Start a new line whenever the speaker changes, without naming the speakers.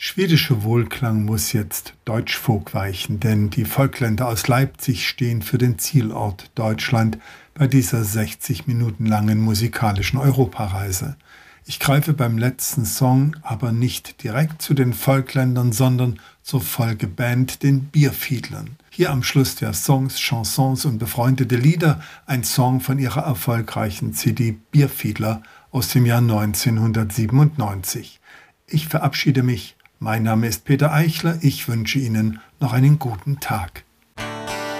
Schwedische Wohlklang muss jetzt Deutschfolk weichen, denn die Volkländer aus Leipzig stehen für den Zielort Deutschland bei dieser 60 Minuten langen musikalischen Europareise. Ich greife beim letzten Song aber nicht direkt zu den Volkländern, sondern zur Folgeband, den Bierfiedlern. Hier am Schluss der Songs, Chansons und befreundete Lieder ein Song von ihrer erfolgreichen CD Bierfiedler aus dem Jahr 1997. Ich verabschiede mich. Mein Name ist Peter Eichler. Ich wünsche Ihnen noch einen guten Tag.